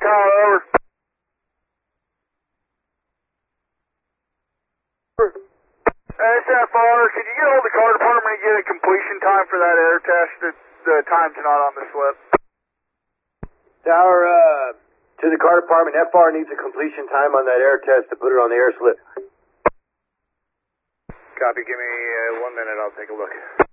Kyle, over. SFR, could you get hold of the car department and get a completion time for that air test? The time's not on the slip. Tower, to the car department, FR needs a completion time on that air test to put it on the air slip. Copy, give me 1 minute, I'll take a look.